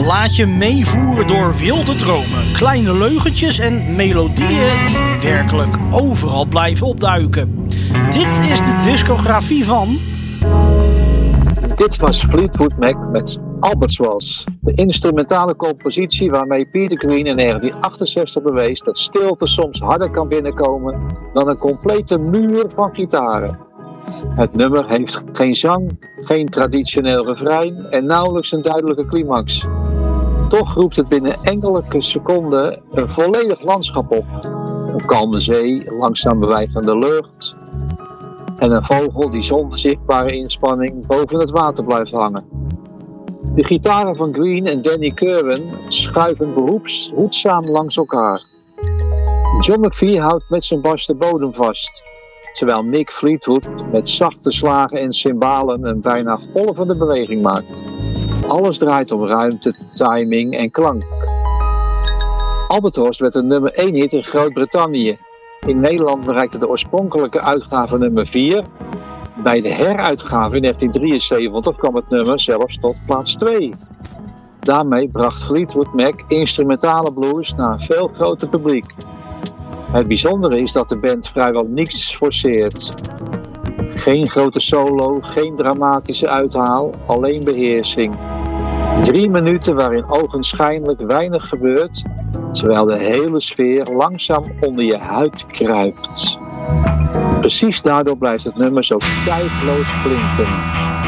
Laat je meevoeren door wilde dromen, kleine leugentjes en melodieën die werkelijk overal blijven opduiken. Dit is de discografie van... Dit was Fleetwood Mac met Albatross, de instrumentale compositie waarmee Peter Green in 1968 bewees dat stilte soms harder kan binnenkomen dan een complete muur van gitaren. Het nummer heeft geen zang, geen traditioneel refrein en nauwelijks een duidelijke climax. Toch roept het binnen enkele seconden een volledig landschap op. Een kalme zee, langzaam bewegende lucht en een vogel die zonder zichtbare inspanning boven het water blijft hangen. De gitaren van Green en Danny Kirwan schuiven behoedzaam langs elkaar. John McVie houdt met zijn bas de bodem vast, terwijl Mick Fleetwood met zachte slagen en cymbalen een bijna golvende beweging maakt. Alles draait om ruimte, timing en klank. Albatross werd een nummer 1 hit in Groot-Brittannië. In Nederland bereikte de oorspronkelijke uitgave nummer 4. Bij de heruitgave in 1973 kwam het nummer zelfs tot plaats 2. Daarmee bracht Fleetwood Mac instrumentale blues naar een veel groter publiek. Het bijzondere is dat de band vrijwel niets forceert. Geen grote solo, geen dramatische uithaal, alleen beheersing. 3 minuten waarin ogenschijnlijk weinig gebeurt, terwijl de hele sfeer langzaam onder je huid kruipt. Precies daardoor blijft het nummer zo tijdloos klinken.